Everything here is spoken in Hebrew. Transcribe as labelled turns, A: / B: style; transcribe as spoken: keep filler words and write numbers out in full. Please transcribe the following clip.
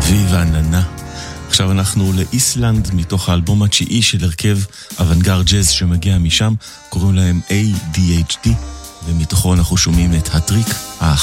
A: ויבה ננה. עכשיו אנחנו לאיסלנד, מתוך האלבום התשיעי של הרכב אוונגרד ג'אז שמגיע משם, קוראים להם איי די אייץ' די, ומתוכו אנחנו שומעים את הטריק האחר.